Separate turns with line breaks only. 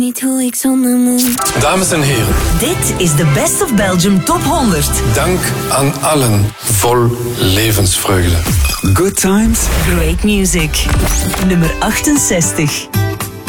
Niet hoe ik zonder moet.
Dames en heren.
Dit is de Best of Belgium Top 100.
Dank aan allen vol levensvreugde.
Good times.
Great music. Nummer 68.